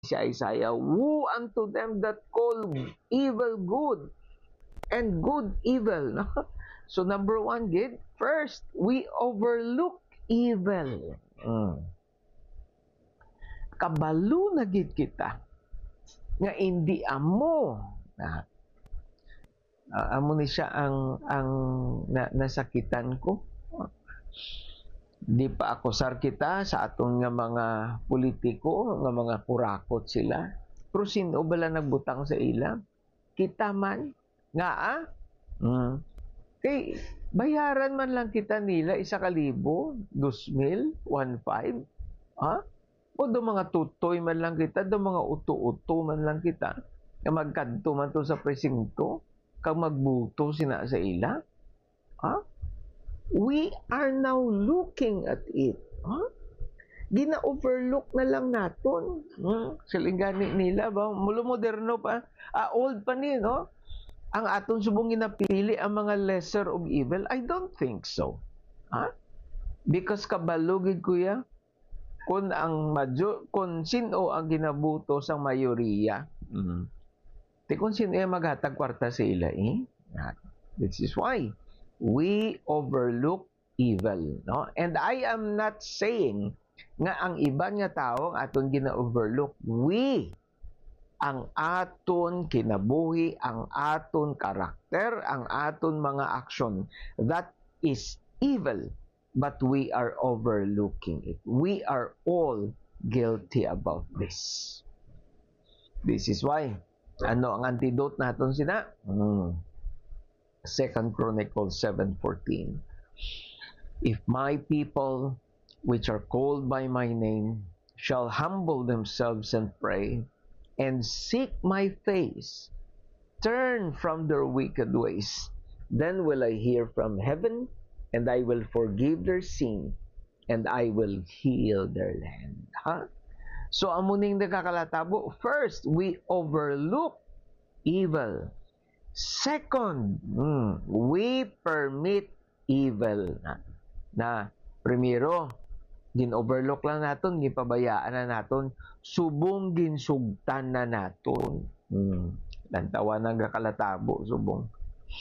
si Isaiah, woe unto them that call evil good and good evil. No? So number one, gid, first, we overlook evil. Kabalo na gid kita nga hindi amo na amo ni siya ang nasakitan ko. Di pa akusar kita sa aton nga mga politiko, nga mga kurakot sila. Pero sino bala nagbutang sa ila? Kita man. Nga Kay, bayaran man lang kita nila 1,000, 2,000, 1,500. Ha? O do mga tutoy man lang kita, do mga uto-uto man lang kita. Nga magkadto man to sa presinto, kang magbuto sina sa ila. Ha? We are now looking at it. Gina-overlook na lang naton. Silingani nila ba? Mulo moderno pa. Old pa ni, no? Ang aton subong ginapili ang mga lesser of evil? I don't think so. Because kabalugid kuya, kung sino ang ginabuto sa mayoriya, di kung sino yung maghatag kwarta sa ila, This is why we overlook evil, no? And I am not saying nga ang iba nga tao ang aton gina-overlook. We, ang aton kinabuhi, ang aton karakter, ang aton mga action, that is evil, but we are overlooking it. We are all guilty about this. This is why, ano ang antidote naton sina? 2 Chronicles 7:14. If my people, which are called by my name, shall humble themselves and pray, and seek my face, turn from their wicked ways, then will I hear from heaven, and I will forgive their sin, and I will heal their land. So, amuning nakakalatabo, first, we overlook evil. Second, we permit evil. Primero, gin-overlook lang naton, gipabayaan na naton, subong ginsugtan na naton. Lantawa ng gakalatabo, subong.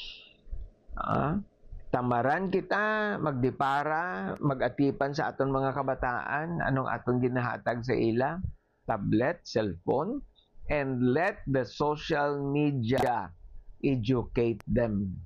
Tamaran kita, magdipara, magatipan sa aton mga kabataan, anong aton ginahatag sa ila? Tablet, cellphone, and let the social media educate them.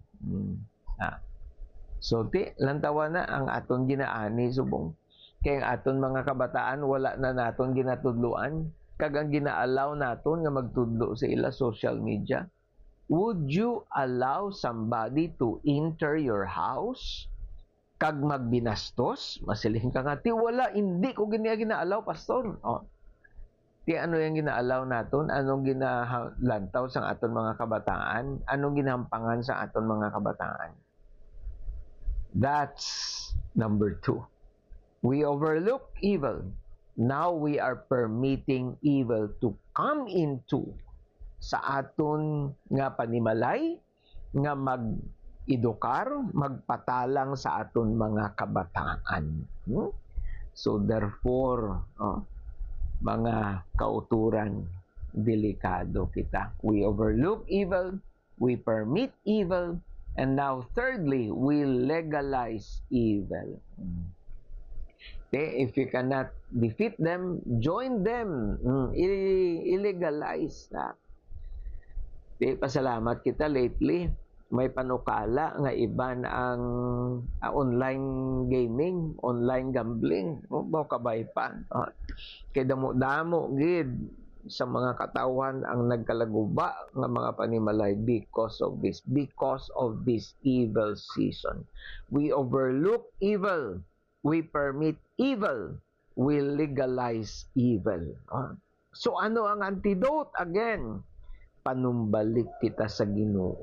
So, lantawa na ang aton ginaani, subong. Kaya ang aton mga kabataan, wala na naton ginatudluan. Kag ang ginaalaw naton nga magtudlo sa ila social media. Would you allow somebody to enter your house? Kag magbinastos? Masilhin ka nga, wala, hindi ko ginaalaw, pastor. Ti ano yung ginaalaw naton? Anong ginalantaw sa aton mga kabataan? Anong ginampangan sa aton mga kabataan? That's number 2. We overlook evil. Now we are permitting evil to come into sa aton nga panimalay, nga mag-edukar, magpatalang sa aton mga kabataan. So therefore, mga kauturan, delikado kita. We overlook evil, we permit evil, and now thirdly, we legalize evil. Okay, if you cannot defeat them, join them. Illegalize na. Okay, pasalamat kita lately. May panukala nga iban ang online gaming, online gambling. Bawa kabay pa. Kaya damo-damo gid sa mga katawan ang nagkalaguba nga mga panimalay because of this evil season. We overlook evil. We permit evil. We legalize evil. So ano ang antidote? Again, panumbalik kita sa Ginoo.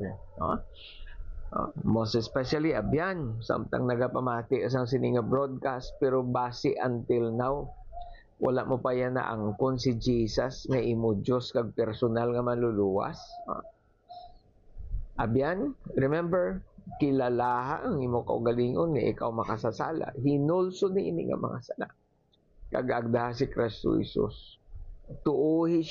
Most especially abyan, samtang nagapamati asang sininga broadcast, pero base until now, wala mo pa yan na angkon si Jesus nga imo Diyos kag personal nga manluluwas. Abyan, remember, kilalaha ang imo kaugalingon nga ikaw makasasala. Hinulso ni ini nga mga sala. Kagagdaha si Kristo Jesus. tuuhi